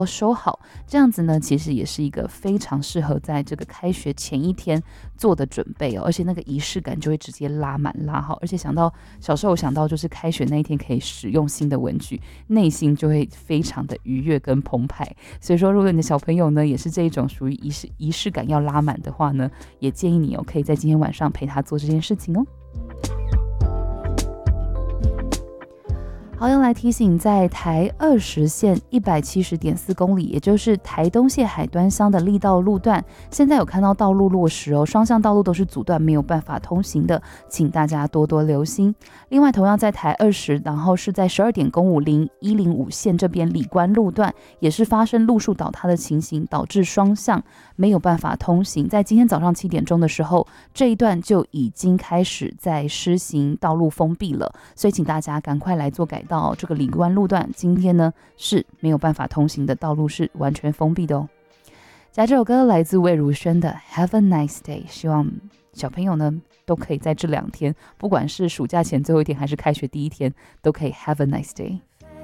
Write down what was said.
收好，这样子呢，其实也是一个非常适合在这个开学前一天做的准备哦，而且那个仪式感就会直接拉满拉好，而且小时候想到就是开学那一天可以使用新的文具，内心就会非常的愉悦跟澎湃。所以说，如果你的小朋友呢也是这一种属于仪式感要拉满的话呢，也建议你可以在今天晚上陪他做这件事情哦。好，要来提醒，在台20线170.4公里，也就是台东线海端乡的力道路段，现在有看到道路落石哦，双向道路都是阻断，没有办法通行的，请大家多多留心。另外，同样在台20，然后是在12点公5 0105线这边里关路段，也是发生路树倒塌的情形，导致双向没有办法通行。在今天早上7点钟的时候，这一段就已经开始在施行道路封闭了，所以请大家赶快来做改道。这个里关路段今天呢是没有办法通行的，道路是完全封闭的哦。加这首歌来自魏如萱的 Have a Nice Day， 希望小朋友呢都可以在这2天，不管是暑假前最后一天还是开学第一天，都可以 Have a Nice Day。